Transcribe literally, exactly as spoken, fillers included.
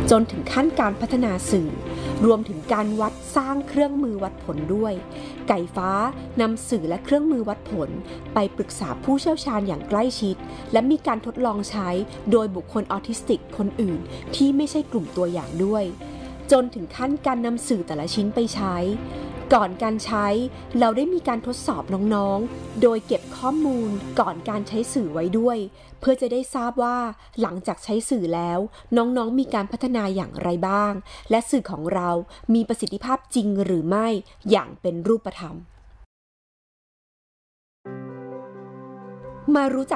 จนถึงขั้นการพัฒนาสื่อรวมถึงการวัดสร้างเครื่องมือวัดผลด้วยไก่ฟ้านำสื่อและเครื่องมือวัดผลไปปรึกษาผู้เชี่ยวชาญอย่างใกล้ชิดและมีการทดลองใช้โดยบุคคลออทิสติกคนอื่นที่ไม่ใช่กลุ่มตัวอย่างด้วยจนถึงขั้นการนำสื่อแต่ละชิ้นไปใช้ก่อนการใช้เราได้มีการทดสอบน้องๆโดยเก็บข้อมูลก่อนการใช้สื่อไว้ด้วยเพื่อจะได้ทราบว่าหลังจากใช้สื่อแล้วน้องๆมีการพัฒนาอย่างไรบ้างและสื่อของเรามีประสิทธิภาพจริงหรือไม่อย่างเป็นรูปธรรมมารู้จัก